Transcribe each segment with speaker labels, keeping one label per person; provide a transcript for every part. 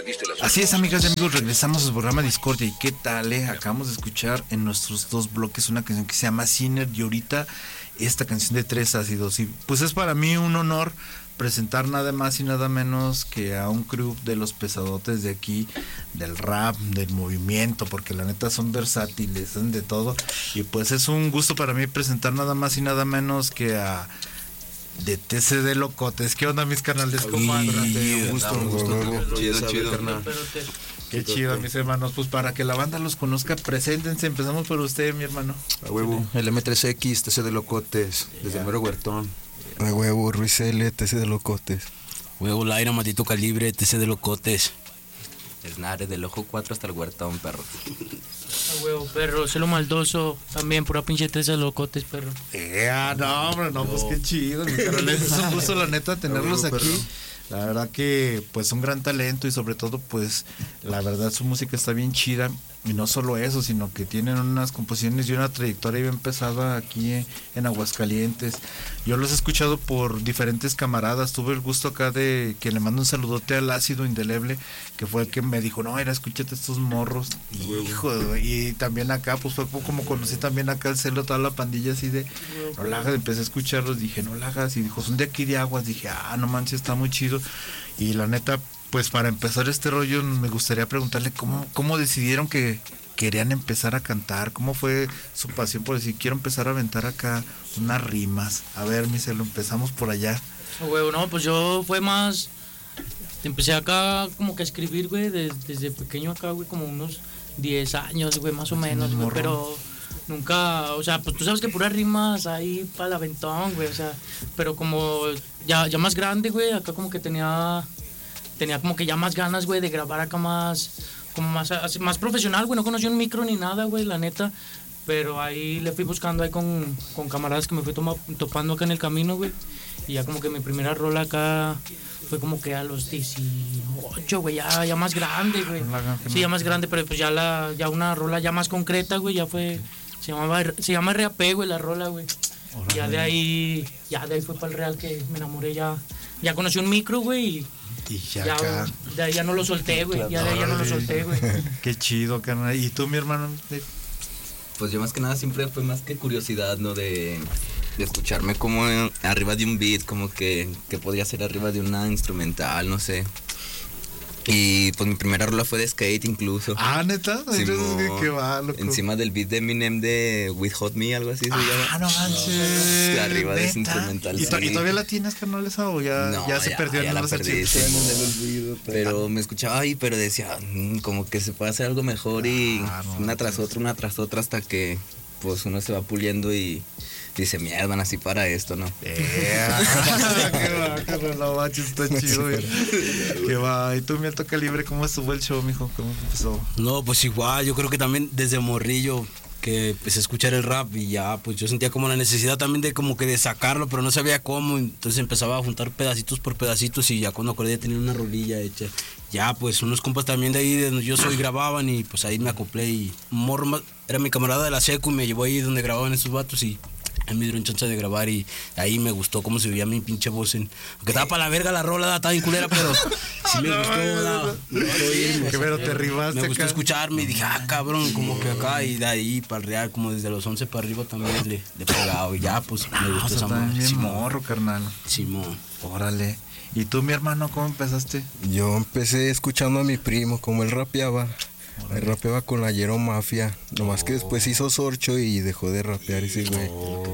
Speaker 1: Así es, amigas y amigos, regresamos a su programa Discordia. ¿Y qué tal, Acabamos de escuchar en nuestros dos bloques una canción que se llama Sinner y ahorita esta canción de Tres Ácidos. Y pues es para mí un honor presentar nada más y nada menos que a un crew de los pesadotes de aquí, del rap, del movimiento, porque la neta son versátiles, son de todo. Y pues es un gusto para mí presentar nada más y nada menos que a de TC de Locotes. ¿Qué onda, mis canales? ¿Cómo andan?
Speaker 2: Un gusto.
Speaker 3: Chido, carnal.
Speaker 1: Qué chido, mis hermanos. Pues para que la banda los conozca, preséntense. Empezamos por usted, mi hermano.
Speaker 2: A huevo, el M3X, TC de Locotes, desde Mero Huertón.
Speaker 4: A huevo, Ruiz L, TC de Locotes.
Speaker 5: Huevo, Laira, Matito Calibre, TC de Locotes.
Speaker 3: Esnare, del ojo 4 hasta el Huertón, perro.
Speaker 6: A huevo, perro, Celo Maldoso, también pura pinche 13 locotes, perro.
Speaker 1: No, hombre, no, pues qué chido, mis canales. Es un gusto, la neta, tenerlos
Speaker 2: huevo,
Speaker 1: aquí.
Speaker 2: perro.
Speaker 1: La verdad que, pues, un gran talento y sobre todo, pues, la verdad su música está bien chida. Y no solo eso, sino que tienen unas composiciones y una trayectoria bien pesada aquí en Aguascalientes. Yo los he escuchado por diferentes camaradas. Tuve el gusto acá de que le mando un saludote al Ácido Indeleble, que fue el que me dijo, no, escúchate estos morros. Hijo, y también acá, pues fue como conocí también acá el Celo, toda la pandilla así de, no la hagas, empecé a escucharlos, dije, no la hagas, y dijo, son de aquí de Aguas, dije, no manches, está muy chido. Y la neta, pues para empezar este rollo me gustaría preguntarle cómo decidieron que querían empezar a cantar, cómo fue su pasión por decir, quiero empezar a aventar acá unas rimas. A ver, mi Celo, empezamos por allá.
Speaker 6: Güey, no, pues yo fue más, empecé acá como que a escribir, güey, desde pequeño acá, güey, como unos 10 años, güey, más o menos, güey, pero nunca, o sea, pues tú sabes que puras rimas ahí para el aventón, güey, o sea, pero como ya más grande, güey, acá como que tenía como que ya más ganas, güey, de grabar acá más profesional, güey. No conocí un micro ni nada, güey, la neta. Pero ahí le fui buscando ahí con camaradas que me fui topando acá en el camino, güey. Y ya como que mi primera rola acá fue como que a los 18, güey, ya más grande, güey. Sí, ya más grande, pero pues ya una rola ya más concreta, güey, ya fue, se llama RAP, güey, la rola, güey. Ya de ahí fue para el Real que me enamoré, ya conocí un micro, güey,
Speaker 1: y ya
Speaker 6: de ahí ya no lo solté, güey. Ya de ahí ya no lo solté, güey.
Speaker 1: Qué chido, carnal. ¿Y tú, mi hermano?
Speaker 3: Pues yo más que nada siempre fue más que curiosidad, ¿no? De escucharme como arriba de un beat, como que podía ser arriba de una instrumental, no sé. Y pues mi primera rola fue de skate incluso.
Speaker 1: ¿Neta? ¿Qué va, loco?
Speaker 3: Encima del beat de Eminem de With Hot Me, algo así se llama.
Speaker 1: No manches.
Speaker 3: Arriba de ese instrumental.
Speaker 1: ¿Y todavía la tienes, carnal, esa o ya se perdió en los
Speaker 3: archivos? Pero me escuchaba ahí, pero decía, como que se puede hacer algo mejor y una tras otra hasta que pues uno se va puliendo y dice, mierda, nací para esto, ¿no?
Speaker 1: Qué va, carnal, no manches, está chido. Qué va. ¿Y tú, mi Alto Calibre, cómo estuvo el show, mijo? ¿Cómo empezó?
Speaker 5: No, pues igual, yo creo que también desde morrillo que empecé a escuchar el rap y ya, pues yo sentía como la necesidad también de como que de sacarlo, pero no sabía cómo, entonces empezaba a juntar pedacitos por pedacitos y ya cuando acordé ya tenía una rolilla hecha. Ya, pues unos compas también de ahí de donde yo soy grababan y pues ahí me acoplé y Morma era mi camarada de la secu y me llevó ahí donde grababan esos vatos y me dieron chance de grabar y ahí me gustó cómo se veía mi pinche voz aunque estaba para la verga la rola, estaba bien culera, pero sí me gustó.
Speaker 1: Pero te ribaste.
Speaker 5: Me gustó escucharme y dije, cabrón, como que acá y de ahí para el Real, como desde los 11 para arriba también le he pegado y ya, pues me gustó esa
Speaker 1: madre. Bien
Speaker 5: Simón.
Speaker 1: morro, carnal.
Speaker 5: Simón.
Speaker 1: Órale. ¿Y tú, mi hermano, cómo empezaste?
Speaker 4: Yo empecé escuchando a mi primo, como él rapeaba. Él rapeaba con la Yero Mafia, nomás que después hizo Sorcho y dejó de rapear ese güey.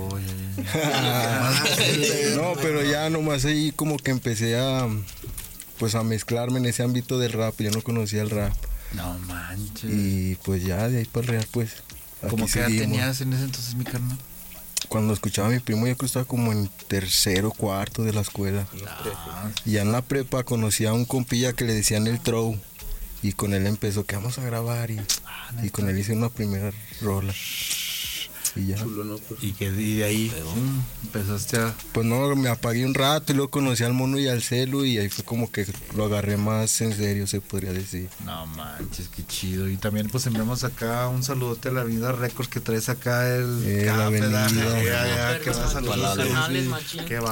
Speaker 4: No, pero ya nomás ahí como que empecé a mezclarme en ese ámbito del rap, yo no conocía el rap.
Speaker 1: No manches.
Speaker 4: Y pues ya de ahí para el Real, pues.
Speaker 1: ¿Cómo que tenías en ese entonces, mi carnal?
Speaker 4: Cuando escuchaba a mi primo, yo creo que estaba como en tercero, cuarto de la escuela. Y ya en la prepa conocí a un compilla que le decían el Trow. Y con él empezó que vamos a grabar y con él hice una primera rola. Y ya.
Speaker 1: Y de ahí empezaste a...
Speaker 4: Pues no, me apagué un rato y luego conocí al Mono y al Celu y ahí fue como que lo agarré más en serio, se podría decir.
Speaker 1: No manches, qué chido. Y también pues enviamos acá un saludote a la Avenida Records que traes acá el
Speaker 4: la avenida.
Speaker 1: Que va a saludar. Que va.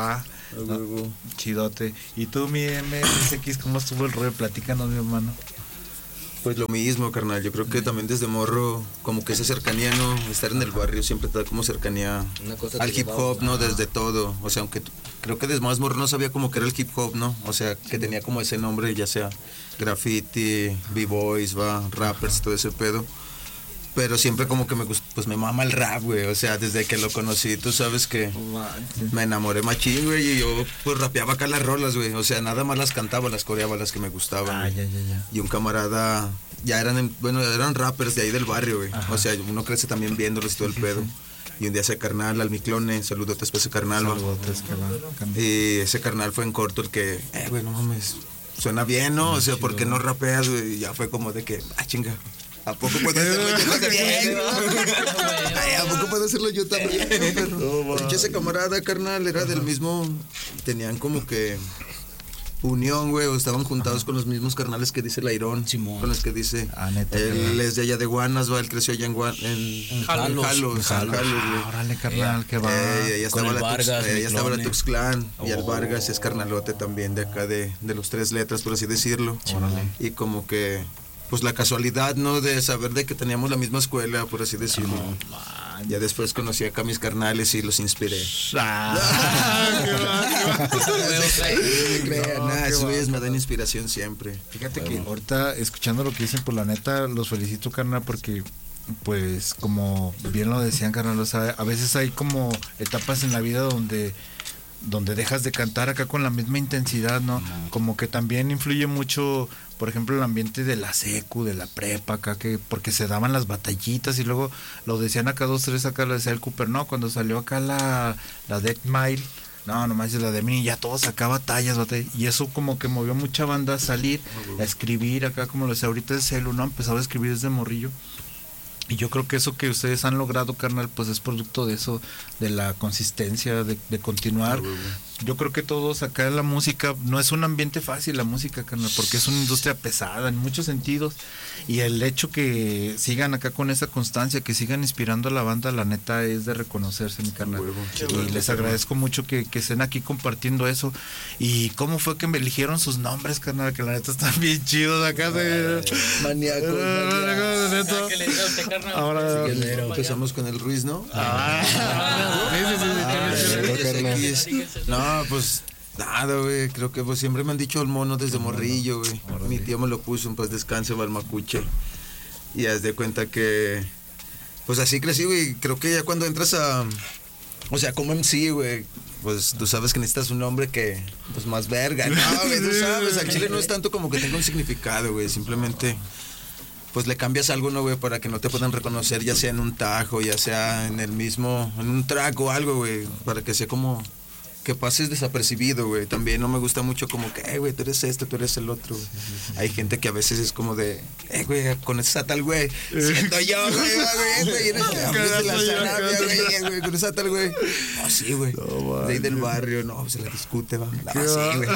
Speaker 1: No, chidote. ¿Y tú, mi MSX, cómo estuvo el rollo? Platícanos, mi hermano.
Speaker 2: Pues lo mismo, carnal. Yo creo que también desde morro, como que esa cercanía, ¿no? Estar en el barrio siempre te da como cercanía
Speaker 3: Una cosa
Speaker 2: al
Speaker 3: te
Speaker 2: hip
Speaker 3: llevaba,
Speaker 2: hop, ¿no? Desde todo. O sea, aunque creo que desde más morro no sabía como que era el hip hop, ¿no? O sea, que tenía como ese nombre, ya sea graffiti, b-boys, rappers, todo ese pedo. Pero siempre como que me gusta, pues me mama el rap, güey. O sea, desde que lo conocí, tú sabes que me enamoré machín, güey. Y yo pues rapeaba acá las rolas, güey. O sea, nada más las cantaba, las coreaba, las que me gustaban.
Speaker 1: Ya.
Speaker 2: Y un camarada, ya eran rappers de ahí del barrio, güey. O sea, uno crece también viéndolos y todo el pedo. Y un día ese carnal, al Miclone, saludotes para ese carnal, ¿va?
Speaker 1: Saludotes, que va.
Speaker 2: Y ese carnal fue en corto el que, güey, no mames, suena bien, ¿no? O sea, ¿por qué no rapeas, güey? Y ya fue como de que, chinga. ¿A poco puedo hacerlo yo también? Ay, ¿a poco puedo hacerlo yo también, perro? Porque ese camarada, carnal, era del mismo... Tenían como que unión, güey, o estaban juntados con los mismos carnales que dice Lairón.
Speaker 5: Simón.
Speaker 2: Con los que dice...
Speaker 1: Neta.
Speaker 2: Él es de allá de Guanas, va, él creció allá en Jalos, güey.
Speaker 1: Órale, carnal, que va.
Speaker 2: Ella
Speaker 5: Con
Speaker 2: estaba
Speaker 5: el Vargas,
Speaker 2: ella estaba la
Speaker 5: Miclone.
Speaker 2: Tuxclan y el Vargas es carnalote también de acá de los 3 letras, por así decirlo. Y como que pues la casualidad, ¿no? De saber de que teníamos la misma escuela, por así decirlo. Ya después conocí acá a mis carnales y los inspiré. Esos güeyes me dan inspiración siempre.
Speaker 1: Fíjate que ahorita, escuchando lo que dicen, por la neta, los felicito, carnal, porque pues como bien lo decían, carnal, o sea, a veces hay como etapas en la vida donde dejas de cantar acá con la misma intensidad, ¿no? Como que también influye mucho, por ejemplo, el ambiente de la secu, de la prepa acá, que porque se daban las batallitas y luego lo decían acá 2, 3, acá lo decía el Cooper, no, cuando salió acá la Death Mile, no, nomás es la de mí, ya todo sacaba batallas, y eso como que movió mucha banda a salir, a escribir acá, como lo decía ahorita el celu, ¿no? Empezaba a escribir desde morrillo. Y yo creo que eso que ustedes han logrado, carnal, pues es producto de eso, de la consistencia, de continuar. Yo creo que todos acá en la música, no es un ambiente fácil la música, carnal, porque es una industria pesada en muchos sentidos. Y el hecho que sigan acá con esa constancia, que sigan inspirando a la banda, la neta es de reconocerse, mi carnal. Y les agradezco mucho que estén aquí compartiendo eso. ¿Y cómo fue que me eligieron sus nombres, carnal? Que la neta están bien chidos acá.
Speaker 2: Maníaco.
Speaker 1: Ahora
Speaker 2: empezamos con el Ruiz, ¿no? No, pues nada, güey. Creo que pues siempre me han dicho el mono desde morrillo, güey. Mi tío me lo puso, en paz descanse, Balmacuche. Y haz de cuenta que pues así crecí, güey. Creo que ya cuando entras a... O sea, como MC, güey, pues tú sabes que necesitas un nombre que, pues más verga, ¿no? Güey, tú sabes, al chile no es tanto como que tenga un significado, güey. Simplemente... pues le cambias algo, ¿no, güey? Para que no te puedan reconocer, ya sea en un tajo, ya sea en el mismo, en un track o algo, güey. Para que sea como que pases desapercibido, güey. También no me gusta mucho como que, güey, tú eres esto, tú eres el otro. Hay gente que a veces es como de, güey, con esa tal güey. Siento yo, güey, con esa tal güey. No, sí, güey. De ahí del barrio, no, se la discute, va. No, sí, güey.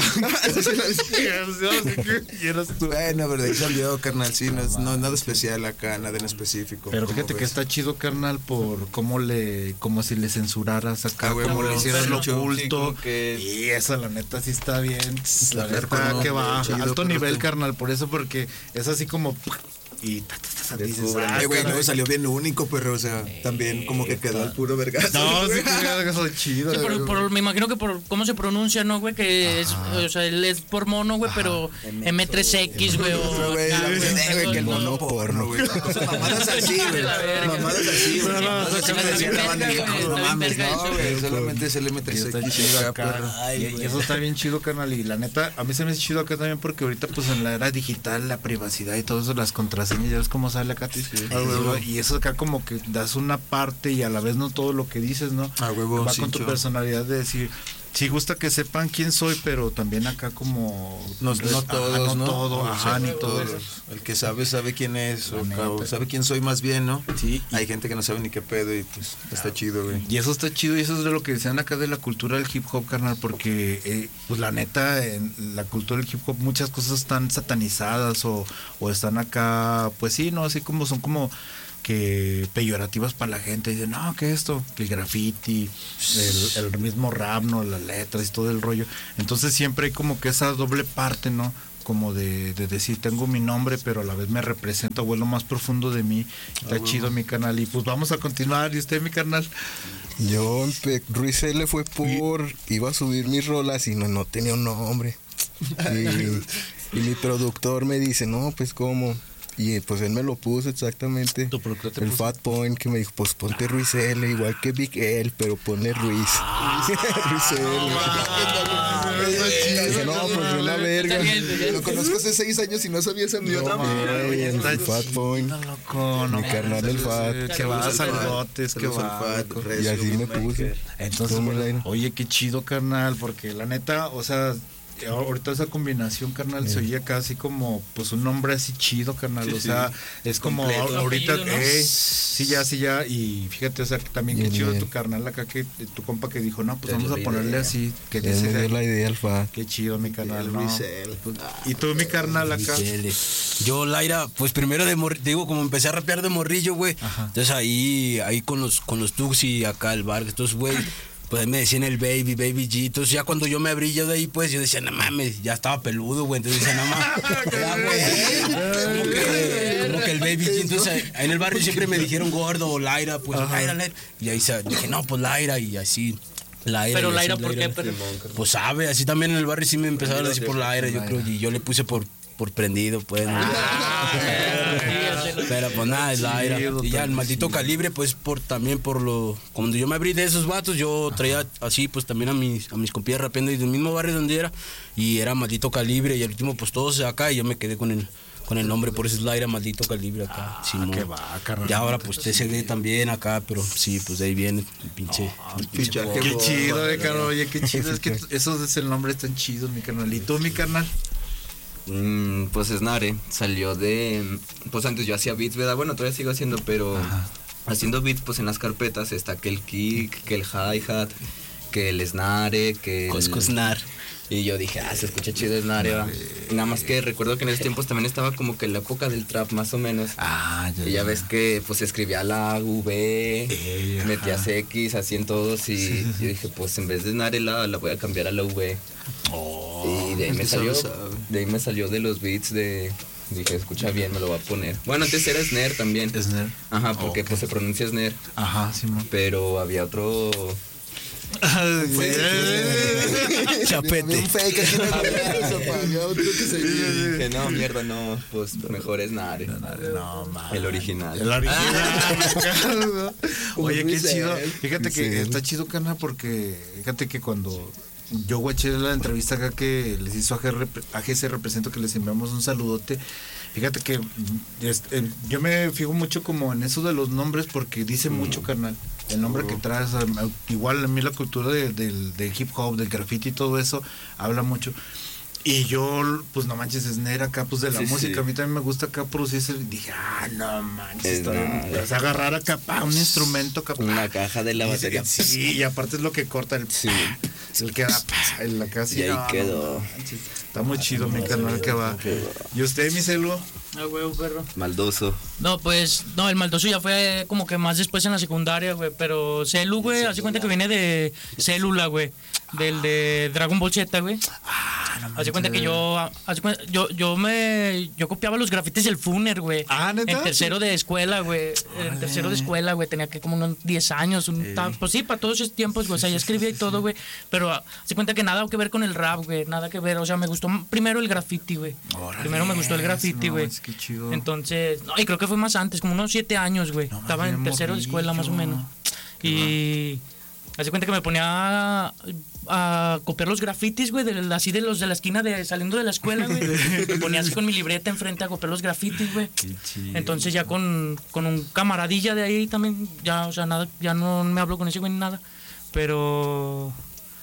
Speaker 2: Bueno, pero de ahí salió, carnal, sí, no nada especial acá, nada en específico.
Speaker 1: Pero fíjate que está chido, carnal, por como si le censuraras acá,
Speaker 2: güey,
Speaker 1: como le hicieras lo oculto.
Speaker 3: Que...
Speaker 1: Y eso, la neta, sí está bien. La neta,
Speaker 2: no,
Speaker 1: que va.
Speaker 2: chido,
Speaker 1: Alto
Speaker 2: pero
Speaker 1: nivel,
Speaker 2: tú-
Speaker 1: carnal, por eso, porque es así como... Y dices,
Speaker 2: Güey,
Speaker 1: caray.
Speaker 2: no, salió bien único, pero, o sea, también como que quedó al puro vergazo.
Speaker 1: No, sí, que eso es chido.
Speaker 6: Sí, me imagino que por cómo se pronuncia, ¿no, güey? Que es, o sea, él es por mono, güey, pero M3X, güey, o
Speaker 2: Güey,
Speaker 6: acá,
Speaker 2: güey, que el
Speaker 6: no,
Speaker 2: mono porno, güey. Mamadas así, güey.
Speaker 6: La verga.
Speaker 2: Mamadas así, güey. Mamadas así me decían la banda,
Speaker 6: Verga, güey,
Speaker 2: no mames,
Speaker 6: verga
Speaker 2: no,
Speaker 6: eso,
Speaker 2: güey. Solamente es el
Speaker 1: Y está chido
Speaker 2: M3X,
Speaker 1: acá.
Speaker 2: perro.
Speaker 1: Y eso está bien chido, carnal. Y la neta, a mí se me hace chido acá también porque ahorita, pues en la era digital, la privacidad y todo eso, las contraseñas, ya ves cómo sale acá. Y eso acá como que das una parte y a la vez no todo lo que dices, ¿no?
Speaker 2: A huevo,
Speaker 1: Va
Speaker 2: sí,
Speaker 1: con tu
Speaker 2: cho.
Speaker 1: personalidad de decir, sí gusta que sepan quién soy, pero también acá como...
Speaker 2: No todos, ¿no?
Speaker 1: todo,
Speaker 2: O sea,
Speaker 1: ni todo eso.
Speaker 2: El que sabe quién es,
Speaker 1: La
Speaker 2: o
Speaker 1: neta.
Speaker 2: sabe quién soy más bien, ¿no?
Speaker 1: Sí,
Speaker 2: Hay gente que no sabe ni qué pedo y pues está chido, güey.
Speaker 1: y eso está chido y eso es de lo que decían acá de la cultura del hip hop, carnal, porque pues la neta, en la cultura del hip hop muchas cosas están satanizadas o están acá, pues sí, no, así como son como que peyorativas para la gente. Dicen, no, ¿qué es esto? El graffiti, el mismo rap, ¿no? Las letras y todo el rollo. Entonces siempre hay como que esa doble parte, ¿no? Como de decir, tengo mi nombre, pero a la vez me representa, o es lo más profundo de mí. Está chido mi canal. Y pues vamos a continuar. ¿Y usted, mi carnal?
Speaker 4: Yo, Ruiz L fue iba a subir mis rolas y no tenía un nombre. Y mi productor me dice, no, pues ¿cómo? Y pues él me lo puso exactamente. El Fat Point, que me dijo, pues ponte Ruiz L, igual que Big L, pero ponle Ruiz. Ruiz L. Dije, no, pues una verga.
Speaker 2: Lo conozco hace 6 años y no sabía esa mierda.
Speaker 4: El Fat Point. Mi carnal el Fat.
Speaker 1: Que va a saludotes, que va.
Speaker 4: Y así me puse.
Speaker 1: Entonces, oye, qué chido, carnal, porque la neta, o sea, ahorita esa combinación, carnal, se oye casi como pues un nombre así chido, carnal, o sea, es como ahorita,
Speaker 6: apellido, ¿no?
Speaker 1: sí ya, y fíjate, o sea, también qué chido tu carnal acá, que tu compa que dijo, no, pues vamos a ponerle así, que
Speaker 4: Él me dio la idea al Fat.
Speaker 1: qué chido, mi carnal, ¿no? Y tú, mi carnal, acá.
Speaker 5: Yo, Laira, pues primero digo, como empecé a rapear de morrillo, güey. Entonces ahí con los Tux y acá el bar, entonces, güey, pues ahí me decían el Baby G. Entonces ya cuando yo me abrí yo de ahí, pues yo decía, no mames, ya estaba peludo, güey. Entonces decía, no mames, como que el Baby G. Entonces ahí en el barrio siempre me dijeron gordo o Laira, pues Laira. Y ahí dije, no, pues Laira, y así. Laira,
Speaker 6: pero
Speaker 5: y
Speaker 6: Laira,
Speaker 5: así,
Speaker 6: ¿por qué?
Speaker 5: Pues sabe, así también en el barrio sí me empezaron a decir por Laira, yo creo, y yo le puse por prendido, pues. Pero pues nada, es Laira. Y ya el maldito Calibre, pues también por lo. Cuando yo me abrí de esos vatos, yo traía así, pues también a mis compillas rapeando y del mismo barrio donde era. Y era maldito Calibre. Y al último, pues todos acá. Y yo me quedé con el nombre, por eso es Laira, maldito Calibre acá.
Speaker 1: Qué va, carnal.
Speaker 5: Ya ahora pues TCD también acá, pero sí, pues de ahí viene el pinche.
Speaker 1: Qué chido, carnal. Oye, qué chido. Es que esos es el nombre tan chido, mi carnal. ¿Y tú, mi carnal?
Speaker 3: Pues Snare salió de. Pues antes yo hacía beats, ¿verdad? Bueno, todavía sigo haciendo, pero haciendo beats, pues en las carpetas está que el kick, que el hi-hat, que el snare, que
Speaker 5: Cosco Snare.
Speaker 3: Y yo dije, se escucha chido Snare, ¿va? Nada más que recuerdo que en esos tiempos también estaba como que en la época del trap, más o menos. Y ya ves que pues escribía la V, metías X así en todos y yo dije, pues en vez de Snare la voy a cambiar a la V. Y de ahí me salió de los beats dije, escucha bien, me lo voy a poner. Bueno, antes era Snare también.
Speaker 1: Snare.
Speaker 3: Ajá, porque pues se pronuncia Snare.
Speaker 1: Ajá, sí, man.
Speaker 3: Pero había otro.
Speaker 5: Chapete.
Speaker 2: Un fake aquí había otro que se
Speaker 3: Dije, no, mierda, no, pues mejor es Snare.
Speaker 1: No, man.
Speaker 3: El original.
Speaker 1: El original. Oye, qué
Speaker 3: Luis
Speaker 1: chido.
Speaker 3: L.
Speaker 1: Fíjate que está chido, carnal, porque fíjate que cuando yo guaché la entrevista acá que les hizo a GC Represento, que les enviamos un saludote. Fíjate que yo me fijo mucho como en eso de los nombres porque dice mucho, carnal. El nombre que traes, igual a mí la cultura del hip hop, del graffiti y todo eso, habla mucho. Y yo, pues no manches, Snare acá, pues de la música, a mí también me gusta acá producirse. Y dije, no manches, o sea, agarrar acá un instrumento, capaz.
Speaker 3: Una caja de la batería.
Speaker 1: Sí, y aparte es lo que corta el el que da en la casa.
Speaker 3: Y ahí quedó.
Speaker 1: Está muy chido, mi carnal, que va. ¿Y usted, mi celo?
Speaker 6: Ah, huevo, perro.
Speaker 3: Maldoso.
Speaker 6: No, pues, no, el maldoso ya fue como que más después en la secundaria, güey. Pero Celu, güey, hace cuenta que viene de Célula, güey. Del de Dragon Ball Z, güey. Hace cuenta que yo copiaba los grafitis del Funer, güey.
Speaker 1: ¿Neta?
Speaker 6: En tercero de escuela, güey. En tercero de escuela, güey. Tenía que como unos 10 años. Pues sí, para todos esos tiempos, güey. O sea, ya escribía y todo, güey. Pero hace cuenta que nada que ver con el rap, güey. Nada que ver. O sea, me gustó primero el graffiti, güey. Primero me gustó el graffiti, güey.
Speaker 1: Qué chido.
Speaker 6: Entonces, no, y creo que fue más antes, como unos 7 años, güey. Estaba en tercero de escuela, más o menos. Y hace cuenta que me ponía a copiar los grafitis, güey, así de los de la esquina saliendo de la escuela, güey. Me ponía así con mi libreta enfrente a copiar los grafitis, güey. Entonces ya con un camaradilla de ahí también, ya, o sea, nada, ya no me hablo con ese güey ni nada. Pero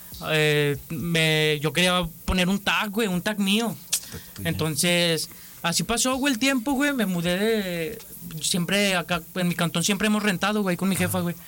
Speaker 6: yo quería poner un tag, güey, un tag mío. Entonces, así pasó, güey, el tiempo, güey. Me mudé siempre acá, en mi cantón siempre hemos rentado, güey, con mi jefa, güey.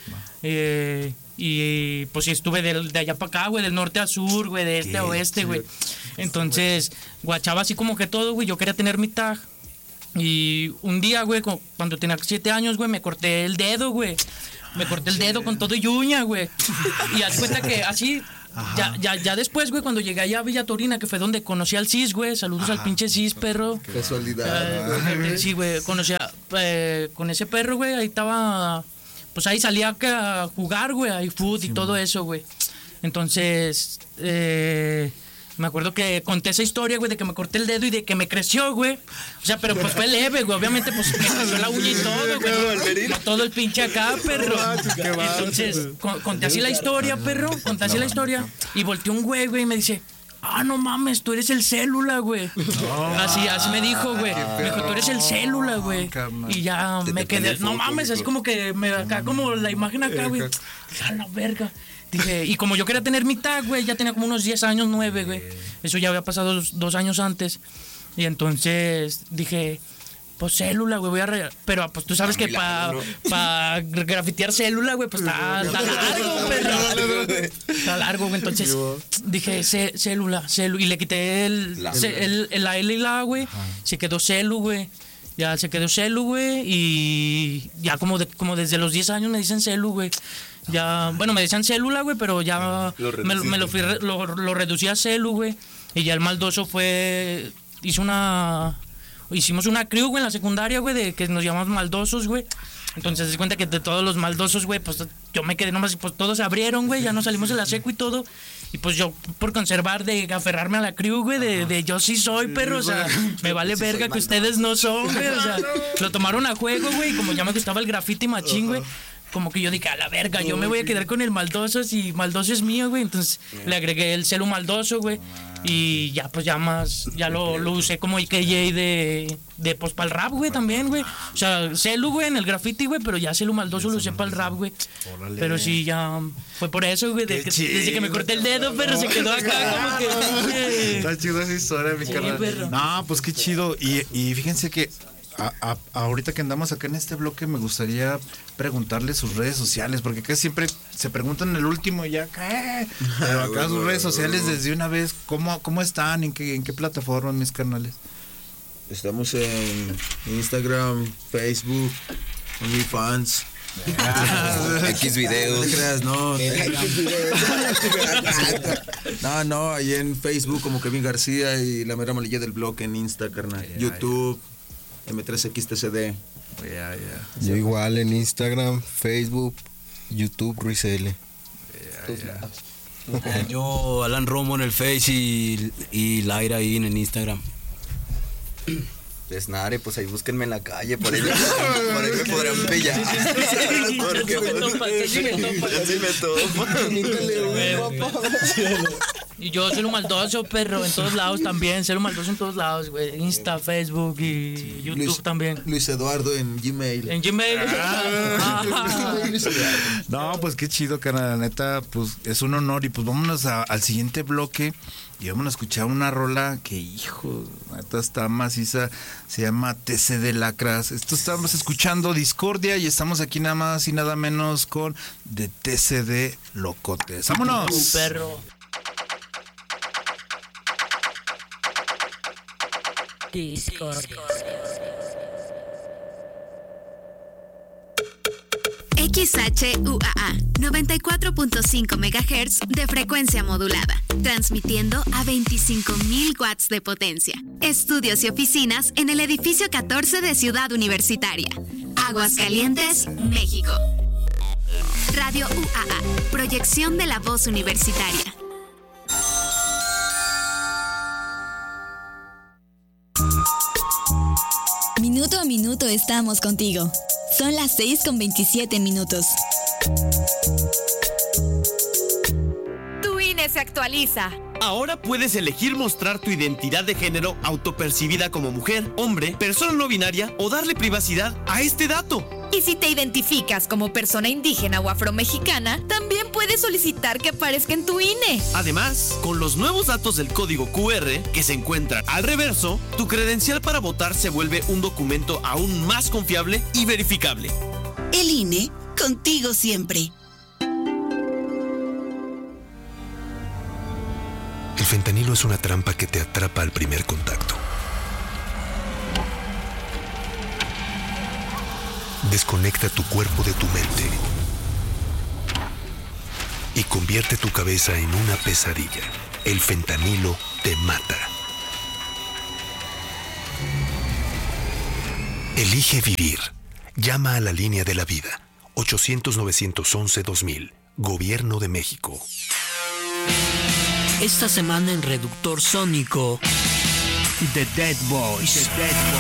Speaker 6: Y pues estuve de allá para acá, güey, del norte a sur, güey, de este a oeste, güey. Entonces, guachaba así como que todo, güey. Yo quería tener mi tag. Y un día, güey, cuando tenía 7 años, güey, me corté el dedo, güey. Me corté el dedo con todo y uña, güey. Y haz cuenta que así, ya después, güey, cuando llegué allá a Villa Torina, que fue donde conocí al Cis, güey. Saludos al pinche Cis, perro.
Speaker 2: Casualidad.
Speaker 6: Sí, güey, conocí con ese perro, güey. Ahí estaba, pues ahí salía a jugar, güey, ahí food y todo eso, güey. Entonces, me acuerdo que conté esa historia, güey, de que me corté el dedo y de que me creció, güey. O sea, pero pues fue leve, güey. Obviamente, pues me creció la uña y todo, güey. No todo el pinche acá, perro. Entonces, conté así la historia, perro. Conté así la historia. Y volteó un güey, y me dice, no mames, tú eres el Célula, güey. Así me dijo, güey. Me dijo, tú eres el Célula, güey. Y ya me quedé, no mames, es como que me acá como la imagen acá, güey. A la verga. Dije, y como yo quería tener mi tag, güey, ya tenía como unos 10 años, 9, güey. Eso ya había pasado 2 años antes. Y entonces dije, pues Célula, güey, voy a rayar. Pero pues tú sabes que para grafitear Célula, güey, pues está largo, perro. Está largo, güey. Entonces dije, Célula. Y le quité la L y la A, güey. Se quedó Celu, güey. Ya se quedó Celu, güey. Y ya como desde los 10 años me dicen Celu, güey. Ya, bueno, me decían Célula, güey, pero ya lo reducí a Celu, güey. Y ya el maldoso hicimos una crew, güey, en la secundaria, güey, de que nos llamamos maldosos, güey. Entonces se cuenta que de todos los maldosos, güey, pues yo me quedé nomás, pues todos se abrieron, güey, ya nos salimos de la secu y todo. Y pues yo, por conservar, de aferrarme a la crew, güey, de yo sí soy, perro, o sea, me vale verga que ustedes no son, güey, o sea, lo tomaron a juego, güey, y como ya me gustaba el graffiti machín, güey. Como que yo dije, a la verga, yo me voy a quedar con el maldoso si maldoso es mío, güey. Entonces le agregué el Celu maldoso, güey. Y ya, pues ya lo usé como IKJ de pues para el rap, güey, también, güey. O sea, Celu, güey, en el graffiti, güey, pero ya Celu maldoso lo usé para el rap, güey. Pero sí, ya fue por eso, güey, desde que me corté el dedo, pero se quedó acá como que...
Speaker 1: Está chido esa historia, mi carnal. No, pues qué chido. Y fíjense que ahorita que andamos acá en este bloque me gustaría preguntarle sus redes sociales, porque acá siempre se preguntan el último y ya acá, pero acá sus redes sociales desde una vez, ¿cómo están? ¿En qué plataformas, mis carnales?
Speaker 2: Estamos en Instagram, Facebook, OnlyFans.
Speaker 3: X videos.
Speaker 2: No, ahí en Facebook como Kevin García y la mera malilla del blog en Insta, carnal. YouTube, M3XTCD.
Speaker 4: Yo igual en Instagram, Facebook, YouTube, Ruiz L.
Speaker 5: Yo, Alan Romo en el Face y Laira ahí en el Instagram.
Speaker 3: Desnare, pues ahí búsquenme en la calle, por ahí me podrán pillar. Sí me topo.
Speaker 6: Y yo soy un maldoso, perro, en todos lados también. Soy un maldoso en todos lados, güey. Insta, Facebook y YouTube también.
Speaker 2: Luis Eduardo en Gmail.
Speaker 6: En Gmail.
Speaker 1: No, pues qué chido, carnal. La neta, pues es un honor. Y pues vámonos al siguiente bloque. Y vamos a escuchar una rola que, hijo, neta está maciza. Se llama TC de Lacras. Estamos escuchando Discordia y estamos aquí nada más y nada menos con de TC de Locotes. ¡Vámonos!
Speaker 6: Perro.
Speaker 7: Discordia. XHUAA 94.5 MHz de frecuencia modulada, transmitiendo a 25,000 watts de potencia. Estudios y oficinas en el edificio 14 de Ciudad Universitaria, Aguascalientes, México. Radio UAA, proyección de la voz universitaria.
Speaker 8: Minuto a minuto estamos contigo. Son las 6:27.
Speaker 9: Tu INE se actualiza.
Speaker 10: Ahora puedes elegir mostrar tu identidad de género autopercibida como mujer, hombre, persona no binaria o darle privacidad a este dato.
Speaker 9: Y si te identificas como persona indígena o afromexicana, también puedes solicitar que aparezca en tu INE.
Speaker 10: Además, con los nuevos datos del código QR que se encuentran al reverso, tu credencial para votar se vuelve un documento aún más confiable y verificable.
Speaker 11: El INE, contigo siempre.
Speaker 12: El fentanilo es una trampa que te atrapa al primer contacto. Desconecta tu cuerpo de tu mente y convierte tu cabeza en una pesadilla. El fentanilo te mata. Elige vivir. Llama a la línea de la vida. 800-911-2000. Gobierno de México.
Speaker 13: Esta semana en Reductor Sónico, The Dead Boys.